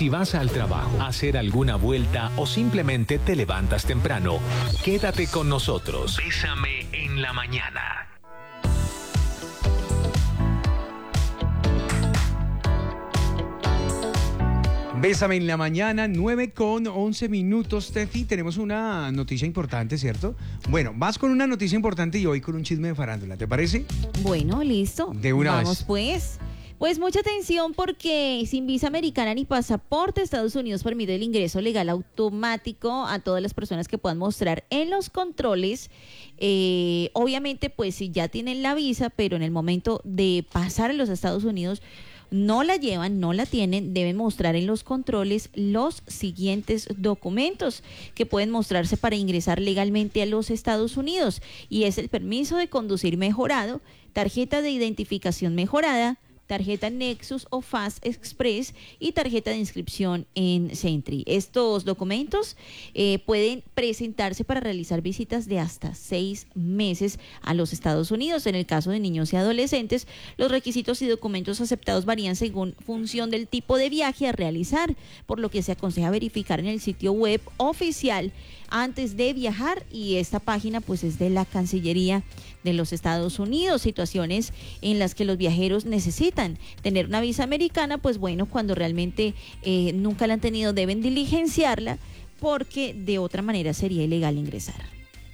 Si vas al trabajo, a hacer alguna vuelta o simplemente te levantas temprano, quédate con nosotros. Bésame en la mañana. Bésame en la mañana, 9:11, Tefi. Tenemos una noticia importante, ¿cierto? Bueno, vas con una noticia importante y hoy con un chisme de farándula, ¿te parece? Bueno, listo. De una vez. Vamos pues. Pues mucha atención porque sin visa americana ni pasaporte, Estados Unidos permite el ingreso legal automático a todas las personas que puedan mostrar en los controles. Obviamente, pues si ya tienen la visa, pero en el momento de pasar a los Estados Unidos no la llevan, no la tienen, deben mostrar en los controles los siguientes documentos que pueden mostrarse para ingresar legalmente a los Estados Unidos. Y es el permiso de conducir mejorado, tarjeta de identificación mejorada, tarjeta Nexus o Fast Express y tarjeta de inscripción en Sentry. Estos documentos pueden presentarse para realizar visitas de hasta 6 meses a los Estados Unidos. En el caso de niños y adolescentes, los requisitos y documentos aceptados varían según función del tipo de viaje a realizar, por lo que se aconseja verificar en el sitio web oficial antes de viajar, y esta página pues es de la Cancillería de los Estados Unidos. Situaciones en las que los viajeros necesitan tener una visa americana, pues bueno, cuando realmente nunca la han tenido, deben diligenciarla, porque de otra manera sería ilegal ingresar.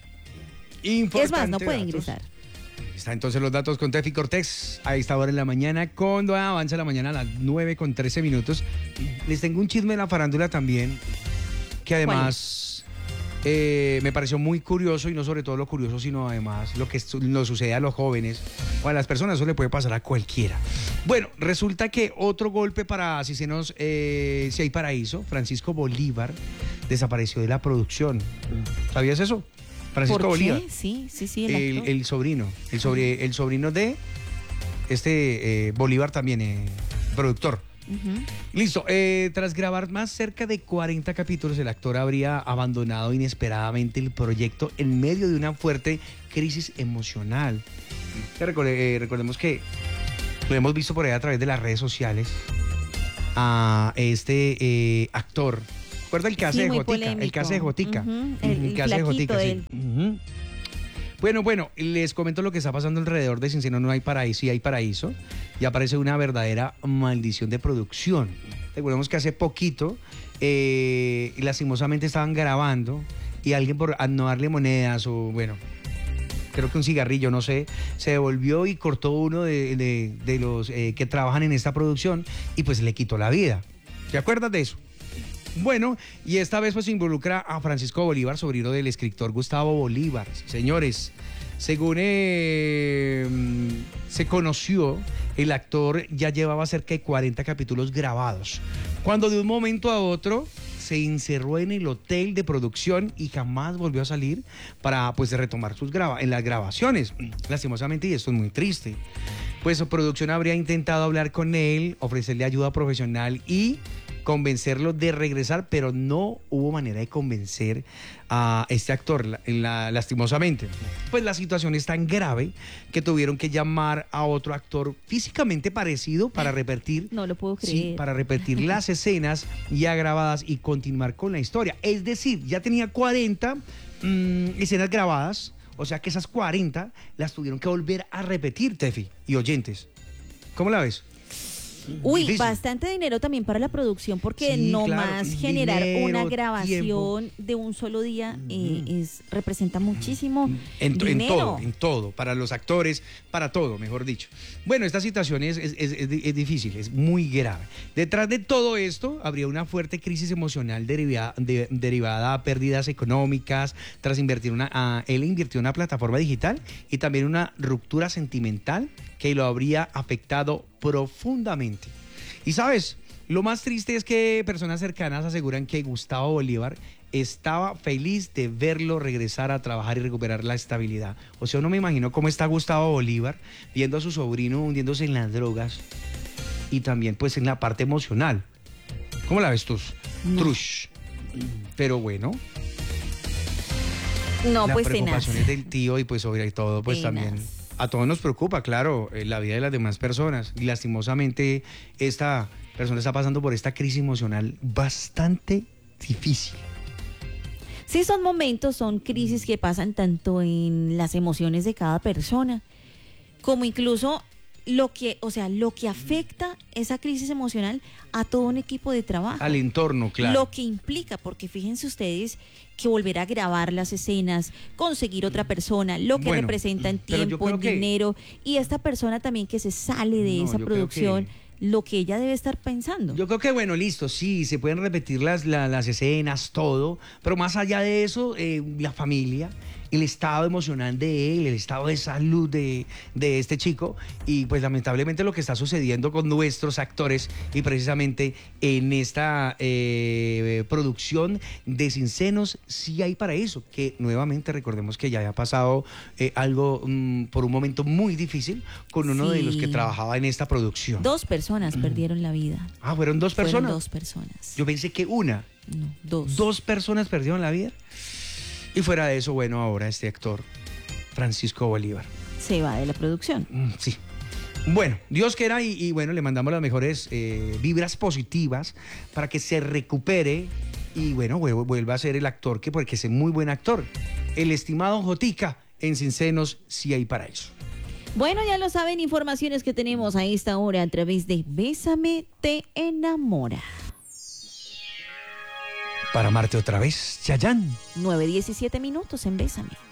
Es más, no puede ingresar. Está entonces los datos con Tefi Cortés a esta hora en la mañana, cuando avanza la mañana a las 9:13. Les tengo un chisme de la farándula también, que además me pareció muy curioso, y no sobre todo lo curioso, sino además lo que nos sucede a los jóvenes o a las personas. Eso le puede pasar a cualquiera. Bueno, resulta que otro golpe para Si hay paraíso. Francisco Bolívar desapareció de la producción. ¿Sabías eso? Francisco ¿Por qué? Bolívar. Sí. El sobrino de Bolívar también, productor. Uh-huh. Listo, tras grabar más cerca de 40 capítulos, el actor habría abandonado inesperadamente el proyecto en medio de una fuerte crisis emocional. Recordemos que lo hemos visto por ahí a través de las redes sociales a este actor. ¿Recuerda el que hace de Jotica? El que hace de Jotica. Uh-huh. El que hace de Jotica, de él. sí. Uh-huh. Bueno, les comento lo que está pasando alrededor de Si no hay paraíso, Si hay paraíso. Y aparece una verdadera maldición de producción. Recordemos que hace poquito, lastimosamente estaban grabando y alguien, por no darle monedas o, bueno, creo que un cigarrillo, no sé, se devolvió y cortó uno de los que trabajan en esta producción y pues le quitó la vida. ¿Te acuerdas de eso? Bueno, y esta vez pues involucra a Francisco Bolívar, sobrino del escritor Gustavo Bolívar. Señores, según se conoció, el actor ya llevaba cerca de 40 capítulos grabados, cuando de un momento a otro se encerró en el hotel de producción y jamás volvió a salir para pues retomar en las grabaciones. Lastimosamente, y esto es muy triste, pues su producción habría intentado hablar con él, ofrecerle ayuda profesional y convencerlo de regresar, pero no hubo manera de convencer a este actor, lastimosamente. Pues la situación es tan grave que tuvieron que llamar a otro actor físicamente parecido para repetir, no lo puedo creer. Sí, para repetir las escenas ya grabadas y continuar con la historia. Es decir, ya tenía 40 escenas grabadas, o sea que esas 40 las tuvieron que volver a repetir, Tefi y oyentes. ¿Cómo la ves? Uy, difícil. Bastante dinero también para la producción, porque Sí, no claro, más generar dinero, una grabación tiempo. de un solo día representa muchísimo dinero. En todo, para los actores, para todo, mejor dicho. Bueno, esta situación es difícil, es muy grave. Detrás de todo esto habría una fuerte crisis emocional derivada a pérdidas económicas tras él invirtió en una plataforma digital y también una ruptura sentimental que lo habría afectado profundamente. Y sabes, lo más triste es que personas cercanas aseguran que Gustavo Bolívar estaba feliz de verlo regresar a trabajar y recuperar la estabilidad. O sea, no me imagino cómo está Gustavo Bolívar viendo a su sobrino hundiéndose en las drogas y también pues en la parte emocional. ¿Cómo la ves tú? No. Trush. Pero bueno. No, las pues preocupaciones tenaz. del tío y pues sobre todo pues Tenaz. también a todos nos preocupa, claro, la vida de las demás personas. Y lastimosamente esta persona está pasando por esta crisis emocional bastante difícil. Sí, son momentos, son crisis que pasan tanto en las emociones de cada persona, como incluso lo que afecta esa crisis emocional a todo un equipo de trabajo. Al entorno, claro. Lo que implica, porque fíjense ustedes que volver a grabar las escenas, conseguir otra persona, lo que representa en tiempo, en dinero, y esta persona también que se sale de esa producción, lo que ella debe estar pensando. Yo creo que, bueno, listo, sí, se pueden repetir las escenas, todo, pero más allá de eso, la familia, el estado emocional de él, el estado de salud de este chico, y pues lamentablemente lo que está sucediendo con nuestros actores, y precisamente en esta producción de Sin Senos, sí hay para eso, que nuevamente recordemos que ya había pasado algo por un momento muy difícil con uno de los que trabajaba en esta producción. 2 personas perdieron la vida. Ah, ¿fueron 2 personas? Fueron 2 personas. Yo pensé que una. No, 2. 2 personas perdieron la vida. Y fuera de eso, bueno, ahora este actor, Francisco Bolívar, se va de la producción. Sí. Bueno, Dios quiera y bueno, le mandamos las mejores vibras positivas para que se recupere y bueno, vuelva a ser el actor porque es un muy buen actor. El estimado Jotica en Sin Senos, sí hay para eso. Bueno, ya lo saben, informaciones que tenemos a esta hora a través de Bésame te enamora. Para amarte otra vez, Chayanne. 9:17 en Bésame.